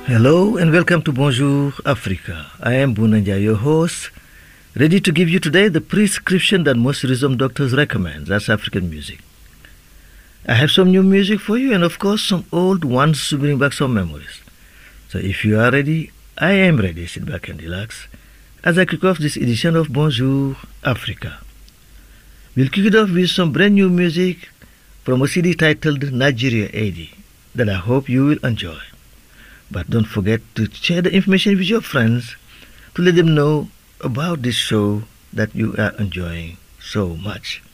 Hello and welcome to Bonjour Africa. I am Bunanja, your host, ready to give you today the prescription that most rhythm doctors recommend. That's African music. I have some new music for you and of course some old ones to bring back some memories. So if you are ready, I am ready. Sit back and relax as I kick off this edition of Bonjour Africa. We'll kick it off with some brand new music from a CD titled Nigeria 80 that I hope you will enjoy. But don't forget to share the information with your friends to let them know about this show that you are enjoying so much.